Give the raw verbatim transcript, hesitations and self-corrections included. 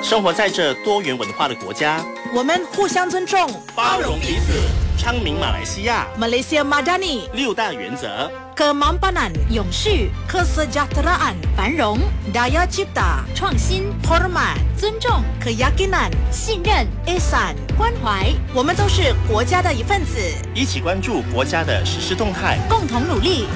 生活在这多元文化的国家， 我们互相尊重， 包容彼此，昌明马来西亚 Malaysia Madani 六大原则。 Kemampanan 永续、 Kesejahteraan 繁荣、 Daya Cipta 创新、 Hormat 尊重、 Keyakinan 信任、 Ihsan 关怀， 我们都是国家的一份子， 一起关注国家的实施动态， 共同努力。